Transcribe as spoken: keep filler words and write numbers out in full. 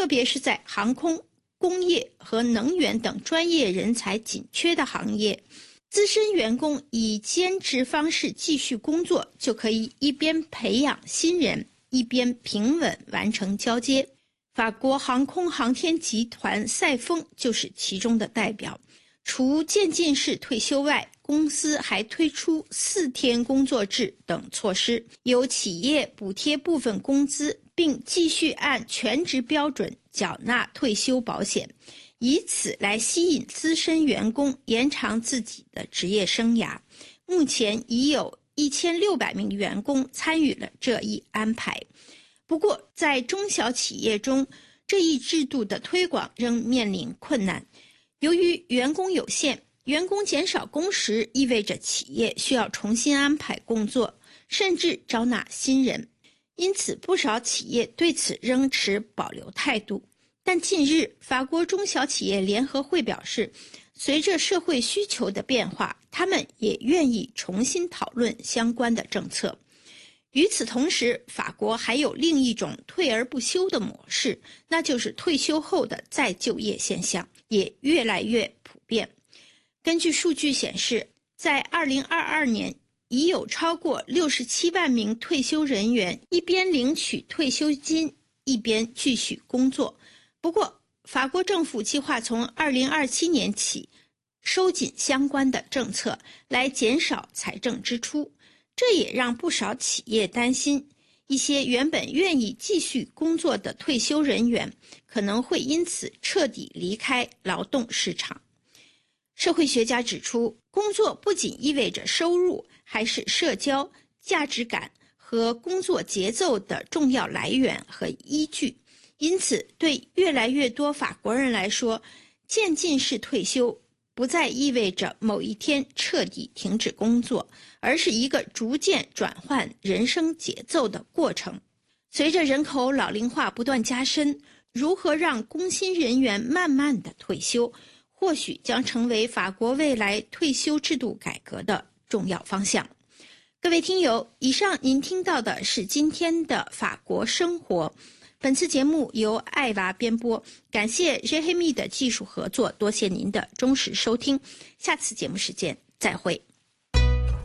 特别是在航空、工业和能源等专业人才紧缺的行业，资深员工以兼职方式继续工作，就可以一边培养新人，一边平稳完成交接。法国航空航天集团赛丰就是其中的代表。除渐进式退休外，公司还推出四天工作制等措施，由企业补贴部分工资，并继续按全职标准缴纳退休保险，以此来吸引资深员工延长自己的职业生涯。目前已有一千六百名员工参与了这一安排。不过，在中小企业中，这一制度的推广仍面临困难。由于员工有限，员工减少工时意味着企业需要重新安排工作，甚至招纳新人。因此，不少企业对此仍持保留态度。但近日，法国中小企业联合会表示，随着社会需求的变化，他们也愿意重新讨论相关的政策。与此同时，法国还有另一种退而不休的模式，那就是退休后的再就业现象，也越来越普遍。根据数据显示，在二零二二年，已有超过六十七万名退休人员一边领取退休金，一边继续工作。不过，法国政府计划从二零二七年起收紧相关的政策，来减少财政支出。这也让不少企业担心，一些原本愿意继续工作的退休人员可能会因此彻底离开劳动市场。社会学家指出，工作不仅意味着收入，还是社交、价值感和工作节奏的重要来源和依据。因此，对越来越多法国人来说，渐进式退休不再意味着某一天彻底停止工作，而是一个逐渐转换人生节奏的过程。随着人口老龄化不断加深，如何让工薪人员慢慢的退休，或许将成为法国未来退休制度改革的重要方向。各位听友，以上您听到的是今天的法国生活。本次节目由艾娃编播，感谢 J H M I 的技术合作，多谢您的忠实收听。下次节目时间再会。